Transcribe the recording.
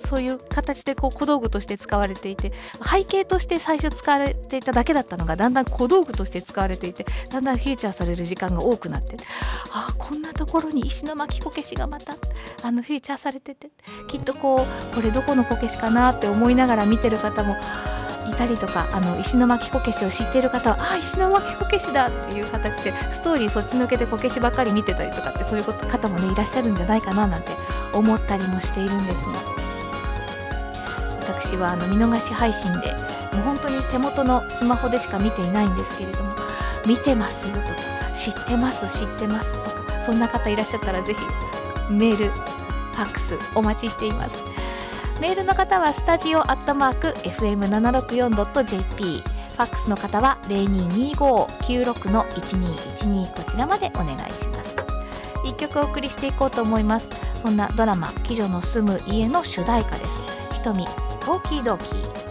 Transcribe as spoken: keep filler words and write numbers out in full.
そういう形でこう小道具として使われていて、背景として最初使われていただけだったのがだんだん小道具として使われていて、だんだんフィーチャーされる時間が多くなって、ああこんなところに石巻こけしがまたあのフィーチャーされてて、きっとこうこれどこのこけしかなって思いながら見てる方もいたりとか、あの石巻こけしを知っている方はあ石巻こけしだっていう形でストーリーそっちのけでこけしばっかり見てたりとかって、そういう方もねいらっしゃるんじゃないかななんて思ったりもしているんですが、私はあの見逃し配信でもう本当に手元のスマホでしか見ていないんですけれども、見てますよとか知ってます知ってますとか、そんな方いらっしゃったらぜひメールファックスお待ちしています。メールの方はスタジオアットマーク エフエムななろくよんドットジェーピー、 ファックスの方は ゼロにーにーごーきゅうろくのいちにーいちにー、こちらまでお願いします。一曲お送りしていこうと思います。そんなドラマ「鬼女の住む家」の主題歌です。ひとみトーキードーキー。